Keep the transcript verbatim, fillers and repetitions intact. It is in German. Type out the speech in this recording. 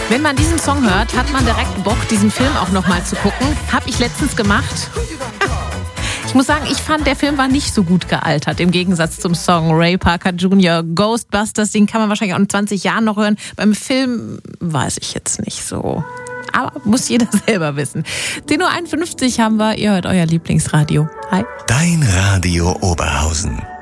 Wenn man diesen Song hört, hat man direkt Bock, diesen Film auch nochmal zu gucken. Hab ich letztens gemacht. Ich muss sagen, ich fand, der Film war nicht so gut gealtert, im Gegensatz zum Song Ray Parker Junior Ghostbusters. Den kann man wahrscheinlich auch in zwanzig Jahren noch hören. Beim Film weiß ich jetzt nicht so. Aber muss jeder selber wissen. zehn Uhr einundfünfzig haben wir. Ihr hört euer Lieblingsradio. Hi. Dein Radio Oberhausen.